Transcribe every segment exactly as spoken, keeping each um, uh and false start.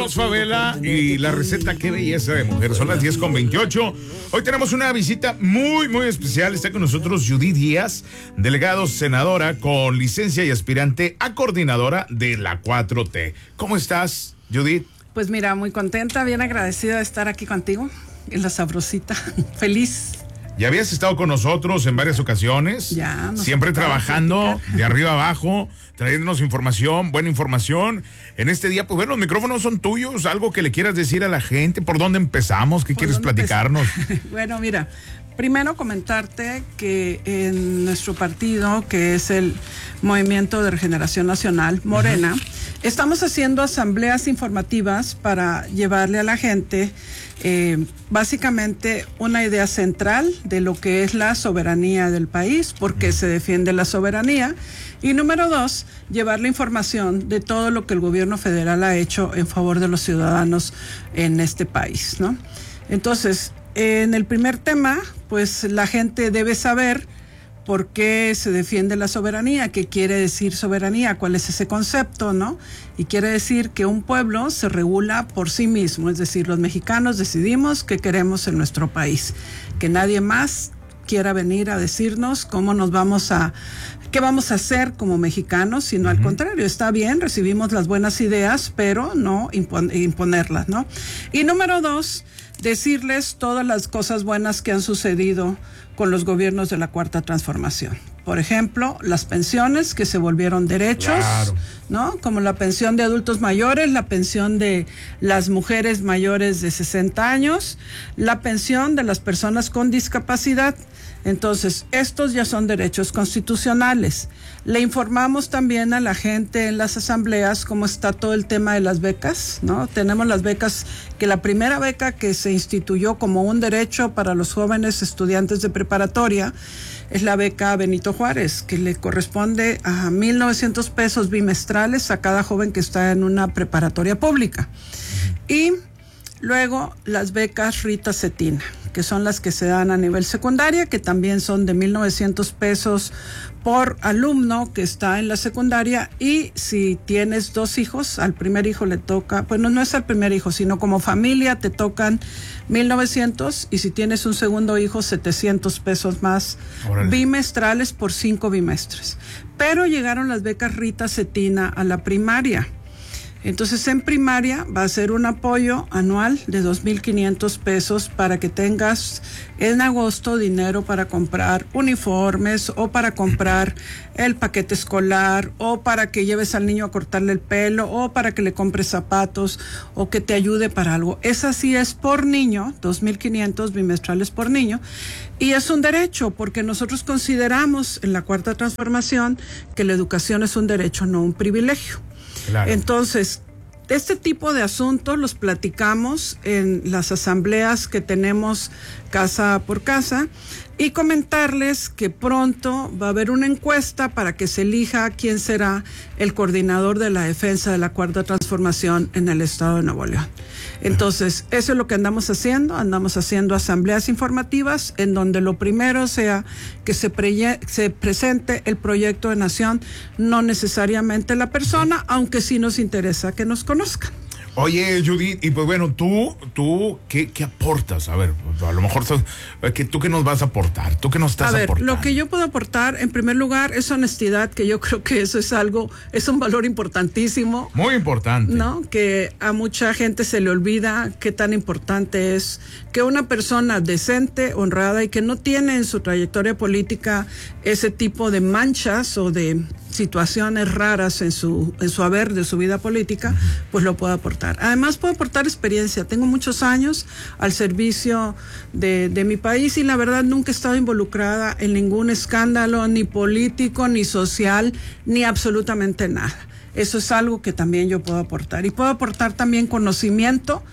Favela y la receta, qué belleza de mujer. Son las diez con veintiocho. Hoy tenemos una visita muy, muy especial. Está con nosotros Judith Díaz, delegado senadora con licencia y aspirante a coordinadora de la cuatro T. ¿Cómo estás, Judith? Pues mira, muy contenta, bien agradecida de estar aquí contigo en La Sabrosita. Feliz. Ya habías estado con nosotros en varias ocasiones. Ya. Siempre trabajando de arriba abajo, trayéndonos información, buena información. En este día, pues bueno, los micrófonos son tuyos. Algo que le quieras decir a la gente. ¿Por dónde empezamos? ¿Qué quieres platicarnos? Bueno, mira, primero comentarte que en nuestro partido, que es el Movimiento de Regeneración Nacional, Morena, uh-huh. estamos haciendo asambleas informativas para llevarle a la gente eh, básicamente una idea central de lo que es la soberanía del país, porque uh-huh. se defiende la soberanía. Y número dos, llevar la información de todo lo que el gobierno federal ha hecho en favor de los ciudadanos en este país, ¿no? Entonces, en el primer tema, pues la gente debe saber por qué se defiende la soberanía, qué quiere decir soberanía, cuál es ese concepto, ¿no? Y quiere decir que un pueblo se regula por sí mismo, es decir, los mexicanos decidimos qué queremos en nuestro país, que nadie más quiera venir a decirnos cómo nos vamos a, qué vamos a hacer como mexicanos, sino uh-huh. al contrario, está bien, recibimos las buenas ideas, pero no impon- imponerlas, ¿no? Y número dos, decirles todas las cosas buenas que han sucedido con los gobiernos de la Cuarta Transformación. Por ejemplo, las pensiones que se volvieron derechos, claro. ¿no? Como la pensión de adultos mayores, la pensión de las mujeres mayores de sesenta años, la pensión de las personas con discapacidad. Entonces, estos ya son derechos constitucionales. Le informamos también a la gente en las asambleas cómo está todo el tema de las becas, ¿no? Tenemos las becas, que la primera beca que se instituyó como un derecho para los jóvenes estudiantes de preparatoria es la beca Benito Juárez, que le corresponde a mil novecientos pesos bimestrales a cada joven que está en una preparatoria pública. Y luego las becas Rita Cetina, que son las que se dan a nivel secundaria, que también son de mil novecientos pesos por alumno que está en la secundaria. Y si tienes dos hijos, al primer hijo le toca, bueno, no es al primer hijo, sino como familia te tocan mil novecientos, y si tienes un segundo hijo, setecientos pesos más. Órale. Bimestrales por cinco bimestres. Pero llegaron las becas Rita Cetina a la primaria. Entonces, en primaria va a ser un apoyo anual de dos mil quinientos pesos para que tengas en agosto dinero para comprar uniformes o para comprar el paquete escolar o para que lleves al niño a cortarle el pelo o para que le compres zapatos o que te ayude para algo. Esa sí es por niño, dos mil quinientos bimestrales por niño, y es un derecho porque nosotros consideramos en la Cuarta Transformación que la educación es un derecho, no un privilegio. Claro. Entonces, este tipo de asuntos los platicamos en las asambleas que tenemos casa por casa, y comentarles que pronto va a haber una encuesta para que se elija quién será el coordinador de la defensa de la Cuarta Transformación en el estado de Nuevo León. Entonces, eso es lo que andamos haciendo, andamos haciendo asambleas informativas en donde lo primero sea que se, pre- se presente el proyecto de nación, no necesariamente la persona, aunque sí nos interesa que nos conozcan. Oye, Judith, y pues bueno, tú, tú, ¿qué, qué aportas? A ver, a lo mejor, ¿tú qué nos vas a aportar? ¿Tú qué nos estás a ver, aportando? Lo que yo puedo aportar, en primer lugar, es honestidad, que yo creo que eso es algo, es un valor importantísimo. Muy importante. ¿No? Que a mucha gente se le olvida qué tan importante es que una persona decente, honrada y que no tiene en su trayectoria política ese tipo de manchas o de situaciones raras en su en su haber de su vida política, pues lo puedo aportar. Además, puedo aportar experiencia. Tengo muchos años al servicio de, de mi país y la verdad nunca he estado involucrada en ningún escándalo, ni político, ni social, ni absolutamente nada. Eso es algo que también yo puedo aportar. Y puedo aportar también conocimiento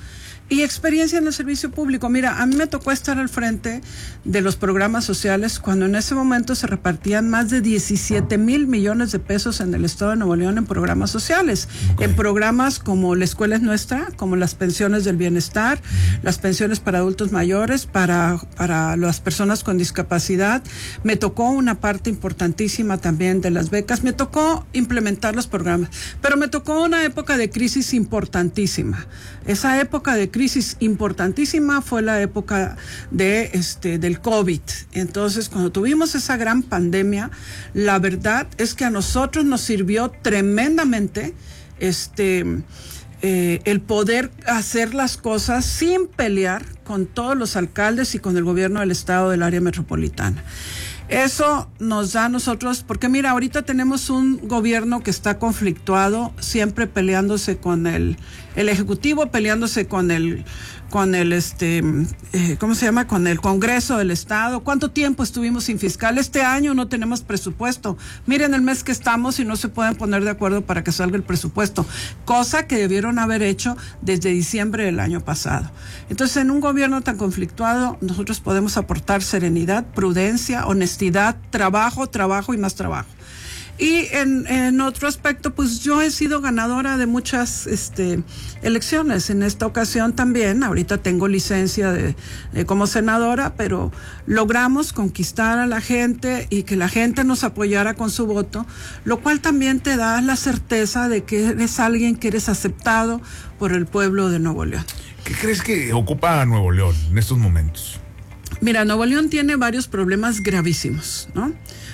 Y experiencia en el servicio público. Mira, a mí me tocó estar al frente de los programas sociales cuando en ese momento se repartían más de diecisiete mil millones de pesos en el estado de Nuevo León en programas sociales. Okay. En programas como La Escuela es Nuestra, como las pensiones del bienestar, uh-huh. las pensiones para adultos mayores, para, para las personas con discapacidad. Me tocó una parte importantísima también de las becas. Me tocó implementar los programas. Pero me tocó una época de crisis importantísima. Esa época de crisis importantísima fue la época de este del COVID. Entonces, cuando tuvimos esa gran pandemia, la verdad es que a nosotros nos sirvió tremendamente este eh, el poder hacer las cosas sin pelear con todos los alcaldes y con el gobierno del estado del área metropolitana. Eso nos da a nosotros, porque mira, ahorita tenemos un gobierno que está conflictuado, siempre peleándose con el, el ejecutivo, peleándose con el, con el, este, eh, ¿cómo se llama? Con el Congreso del Estado. ¿Cuánto tiempo estuvimos sin fiscal? Este año no tenemos presupuesto. Miren el mes que estamos y no se pueden poner de acuerdo para que salga el presupuesto, cosa que debieron haber hecho desde diciembre del año pasado. Entonces, en un gobierno tan conflictuado, nosotros podemos aportar serenidad, prudencia, honestidad, trabajo, trabajo y más trabajo. Y en, en otro aspecto, pues yo he sido ganadora de muchas este, elecciones. En esta ocasión también, ahorita tengo licencia de, de como senadora, pero logramos conquistar a la gente y que la gente nos apoyara con su voto, lo cual también te da la certeza de que eres alguien que eres aceptado por el pueblo de Nuevo León. ¿Qué crees que ocupa a Nuevo León en estos momentos? Mira, Nuevo León tiene varios problemas gravísimos, ¿no?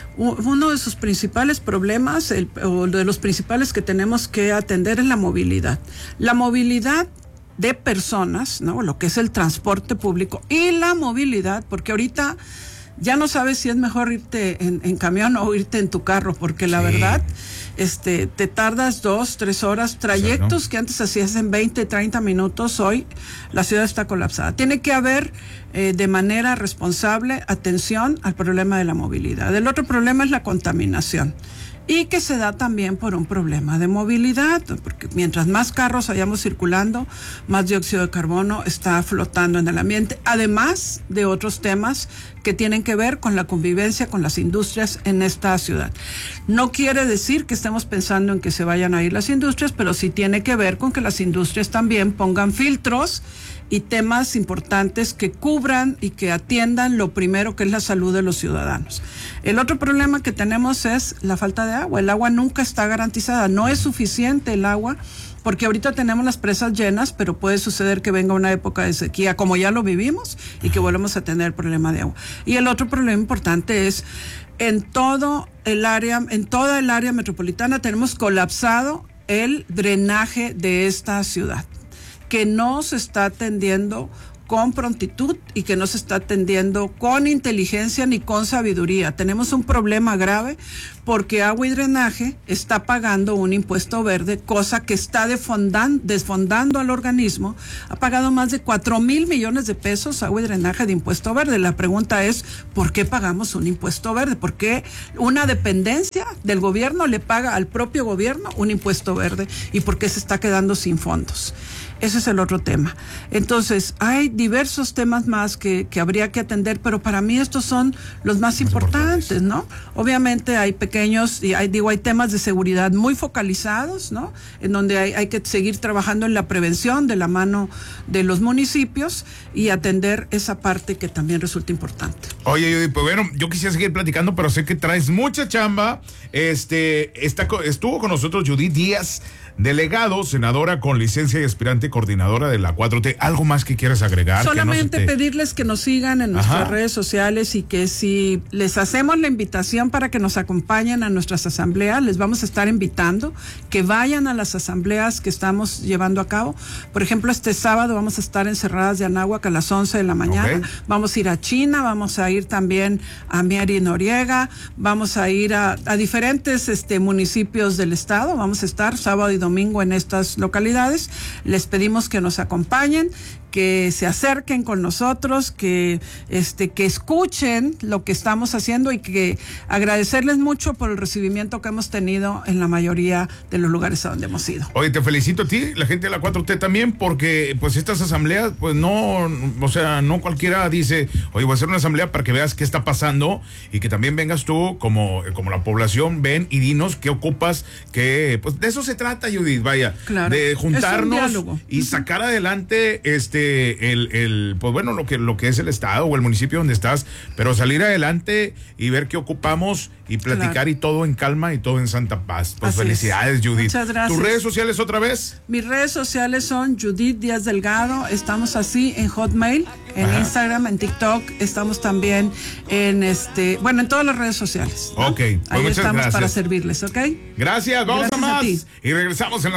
Uno de sus principales problemas, el, o de los principales que tenemos que atender es la movilidad. La movilidad de personas, ¿no? Lo que es el transporte público y la movilidad, porque ahorita ya no sabes si es mejor irte en, en camión o irte en tu carro, porque la sí. verdad, este, te tardas dos, tres horas, trayectos sí, ¿no? que antes hacías en veinte, treinta minutos, hoy la ciudad está colapsada. Tiene que haber eh, de manera responsable atención al problema de la movilidad. El otro problema es la contaminación, y que se da también por un problema de movilidad, porque mientras más carros hayamos circulando, más dióxido de carbono está flotando en el ambiente, además de otros temas que tienen que ver con la convivencia con las industrias en esta ciudad. No quiere decir que estemos pensando en que se vayan a ir las industrias, pero sí tiene que ver con que las industrias también pongan filtros y temas importantes que cubran y que atiendan lo primero, que es la salud de los ciudadanos. El otro problema que tenemos es la falta de agua. El agua nunca está garantizada, no es suficiente el agua, porque ahorita tenemos las presas llenas, pero puede suceder que venga una época de sequía, como ya lo vivimos, y que volvemos a tener problema de agua. Y el otro problema importante es, en todo el área, en toda el área metropolitana tenemos colapsado el drenaje de esta ciudad, que no se está atendiendo con prontitud y que no se está atendiendo con inteligencia ni con sabiduría. Tenemos un problema grave porque Agua y Drenaje está pagando un impuesto verde, cosa que está desfondando, desfondando al organismo. Ha pagado más de cuatro mil millones de pesos Agua y Drenaje de impuesto verde. La pregunta es, ¿por qué pagamos un impuesto verde? ¿Por qué una dependencia del gobierno le paga al propio gobierno un impuesto verde? ¿Y por qué se está quedando sin fondos? Ese es el otro tema. Entonces, hay diversos temas más que, que habría que atender, pero para mí estos son los más, más importantes, importantes, ¿no? Obviamente hay pequeños, y hay, digo, hay temas de seguridad muy focalizados, ¿no? En donde hay, hay que seguir trabajando en la prevención de la mano de los municipios y atender esa parte que también resulta importante. Oye, pues bueno, yo quisiera seguir platicando, pero sé que traes mucha chamba. Este, está, estuvo con nosotros Judith Díaz, delegado, senadora con licencia y aspirante coordinadora de la cuatro T. ¿Algo más que quieras agregar? Solamente que no te... pedirles que nos sigan en nuestras Ajá. redes sociales, y que si les hacemos la invitación para que nos acompañen a nuestras asambleas, les vamos a estar invitando que vayan a las asambleas que estamos llevando a cabo. Por ejemplo, este sábado vamos a estar en Cerradas de Anáhuac a las once de la mañana. Okay. Vamos a ir a China, vamos a ir también a Mieri Noriega, vamos a ir a, a diferentes este, municipios del estado. Vamos a estar sábado y domingo en estas localidades. Les pedimos que nos acompañen, que se acerquen con nosotros, que este que escuchen lo que estamos haciendo y que agradecerles mucho por el recibimiento que hemos tenido en la mayoría de los lugares a donde hemos ido. Oye, te felicito a ti, la gente de la cuatro T también, porque pues estas asambleas, pues no, o sea, no cualquiera dice, oye, voy a hacer una asamblea para que veas qué está pasando y que también vengas tú como, como la población, ven y dinos qué ocupas, que pues de eso se trata, Judith, vaya, claro, de juntarnos y uh-huh. sacar adelante este el, el pues bueno, lo que lo que es el estado o el municipio donde estás, pero salir adelante y ver qué ocupamos y platicar claro. y todo en calma y todo en santa paz. Pues Así felicidades, es. Judith. Muchas gracias. ¿Tus redes sociales otra vez? Mis redes sociales son Judith Díaz Delgado, estamos así en Hotmail, en Ajá. Instagram, en TikTok, estamos también en este, bueno, en todas las redes sociales, ¿no? Ok, pues ahí muchas estamos gracias. para servirles, ¿ok? Gracias, vamos gracias a más a ti. y regresamos en la